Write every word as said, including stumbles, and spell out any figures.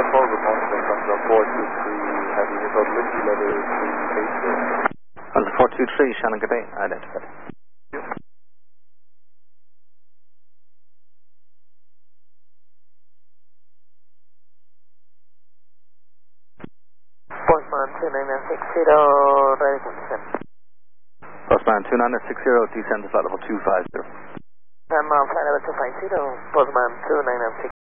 four, good morning, Lufthansa four two three, heavy April Lindy level three eight zero. Lufthansa four two three, Shannon, good day, identified. Postman two nine nine six zero, ready for descent. Postman two nine nine six zero, descend to flight level two five zero. I'm uh, flight level two five zero, Postman two nine nine six